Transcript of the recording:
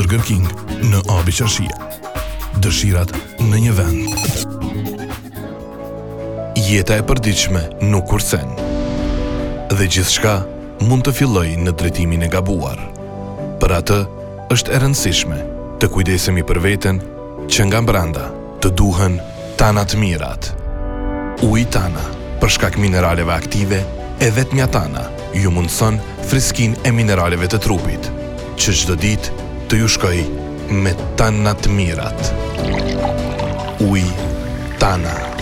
Burger King në Abi Qershia. Dëshirat në një vend. Jeta e përditshme nuk kursen. Dhe gjithçka mund të fillojë në drejtimin e gabuar. Për atë është e rëndësishme të kujdesemi për veten që nga brenda të duhen Tana të mirat. Uji Tana, për shkak mineraleve aktive, e vetmja Tana ju mundson friskinë e mineraleve të trupit, që çdo ditë të ju shkojë me Tana të mirat. Uji Tana.